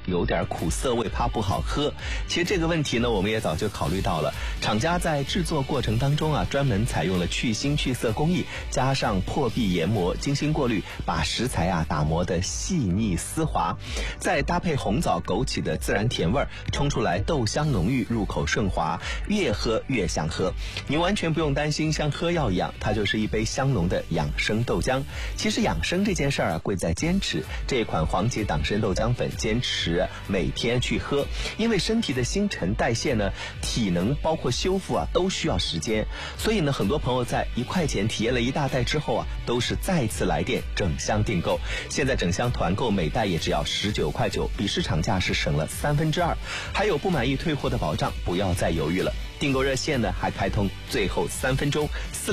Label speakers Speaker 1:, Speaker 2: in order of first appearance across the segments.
Speaker 1: 有点苦涩味，怕不好喝。其实这个问题呢，我们也早就考虑到了。厂家在制作过程当中啊，专门采用了去腥去涩工艺，加上破壁研磨，精心过滤，把食材啊打磨得细腻丝滑，再搭配红枣、枸杞的自然甜味，冲出来豆香浓郁，入口顺滑，越喝越想喝。你完全不用担心像喝药一样，它就是一杯香浓的养生豆浆。其实养生这件事儿啊，贵在坚持。这款黄芪党参豆浆粉，坚持每天去喝，因为身体的新陈代谢呢，体能包括修复啊，都需要时间。所以呢，很多朋友在1块钱体验了一大袋之后啊，都是再次来电整箱订购。现在整箱团购每袋也只要19.9块，比市场价是省了2/3，还有不满意退货的保障，不要再犹豫了。订购热线呢还开通最后3分钟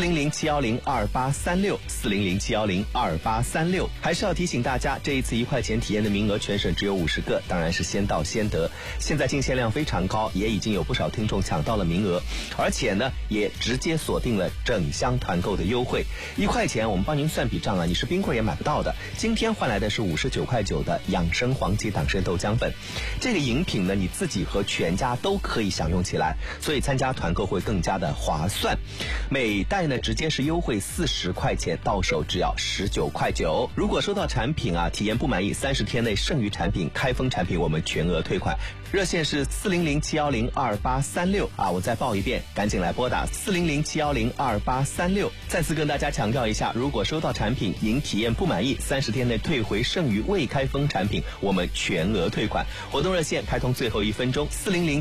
Speaker 1: ，400-710-2836，400-710-2836。还是要提醒大家，这一次1块钱体验的名额全省只有50个，当然是先到先得。现在进线量非常高，也已经有不少听众抢到了名额，而且呢也直接锁定了整箱团购的优惠。1块钱我们帮您算笔账啊，你是冰棍也买不到的。今天换来的是59.9块的养生黄芪党参豆浆粉，这个饮品呢你自己和全家都可以享用起来，所以参加团购会更加的划算。每袋呢直接是优惠40块钱，到手只要19.9块。如果收到产品啊体验不满意，30天内剩余产品开封产品我们全额退款。热线是400-710-2836啊，我再报一遍，赶紧来拨打400-710-2836。再次跟大家强调一下，如果收到产品因体验不满意，30天内退回剩余未开封产品，我们全额退款。活动热线开通最后1分钟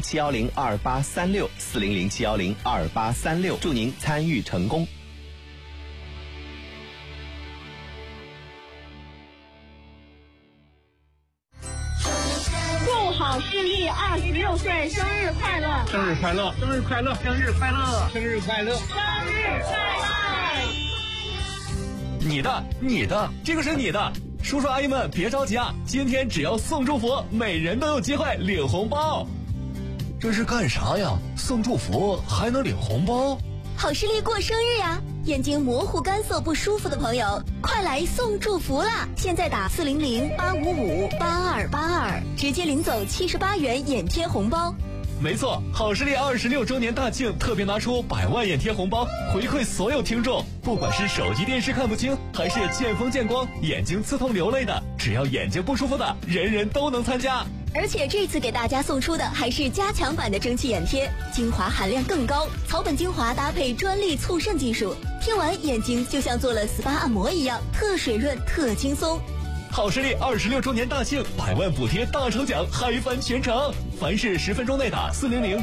Speaker 1: ，400-710-2836，400-710-2836，祝您参与成功。
Speaker 2: 好视力26岁生日快乐！
Speaker 3: 生日快乐！生日快乐！生日快乐！生日快乐！
Speaker 2: 生日快乐！
Speaker 4: 你的，这个是你的。叔叔阿姨们别着急啊，今天只要送祝福，每人都有机会领红包。
Speaker 5: 这是干啥呀？送祝福还能领红包？
Speaker 6: 好视力过生日呀！眼睛模糊干涩不舒服的朋友，快来送祝福啦！现在打400-855-8282，直接领走78元眼贴红包。
Speaker 4: 没错，好视力26周年大庆特别拿出100万眼贴红包回馈所有听众，不管是手机电视看不清，还是见风见光眼睛刺痛流泪的，只要眼睛不舒服的，人人都能参加。
Speaker 6: 而且这次给大家送出的还是加强版的蒸汽眼贴，精华含量更高，草本精华搭配专利促渗技术，贴完眼睛就像做了 SPA 按摩一样，特水润特轻松。
Speaker 4: 好视力26周年大庆，100万补贴大抽奖，嗨翻全城！凡是10分钟内打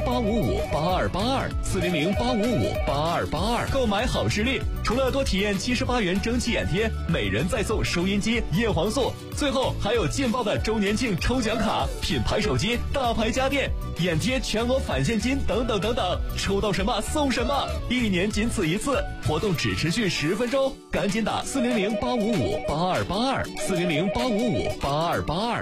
Speaker 4: 400-855-8282，400-855-8282，购买好视力，除了多体验78元蒸汽眼贴，每人再送收音机、叶黄素，最后还有劲爆的周年庆抽奖卡、品牌手机、大牌家电、眼贴全额返现金等等等等，抽到什么送什么，1年仅此一次，活动只持续10分钟，赶紧打400-855-8282，400-855-8282。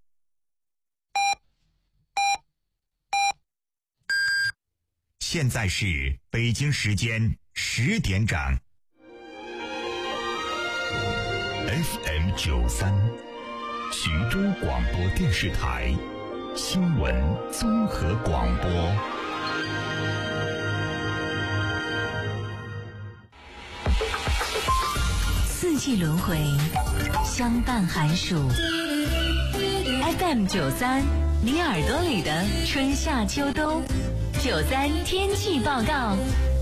Speaker 7: 现在是北京时间10点整。FM 93，徐州广播电视台新闻综合广播。
Speaker 8: 四季轮回，相伴寒暑。FM 93，你耳朵里的春夏秋冬。93天气报告，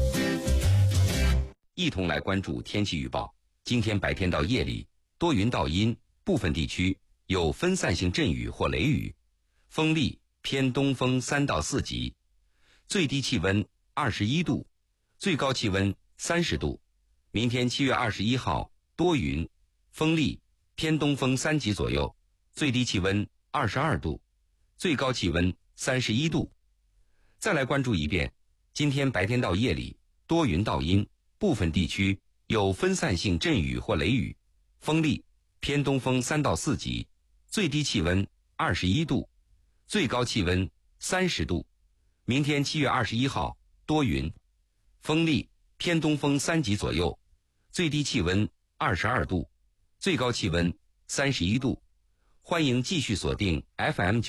Speaker 9: 一同来关注天气预报。今天白天到夜里多云到阴，部分地区有分散性阵雨或雷雨，风力偏东风3到4级，最低气温21度，最高气温30度。明天7月21号多云，风力偏东风3级左右，最低气温22度，最高气温31度。再来关注一遍，今天白天到夜里多云到阴，部分地区有分散性阵雨或雷雨，风力偏东风3到4级，最低气温21度，最高气温30度。明天7月21号多云，风力偏东风3级左右，最低气温22度，最高气温31度。欢迎继续锁定 FM